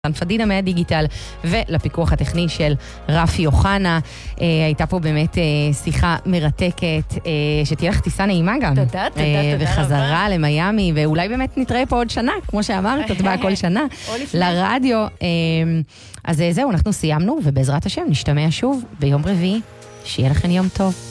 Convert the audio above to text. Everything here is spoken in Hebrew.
פדינה מהדיגיטל ולפיקוח הטכני של רפי אוחנה. הייתה פה באמת שיחה מרתקת, שתהיה לך טיסה נעימה גם. תודה רבה. וחזרה למיימי, ואולי באמת נתראה פה עוד שנה, כמו שאמרת, את באה כל שנה, לרדיו. אז זהו, אנחנו סיימנו, ובעזרת השם נשתמע שוב ביום רביעי. שיהיה לכם יום טוב.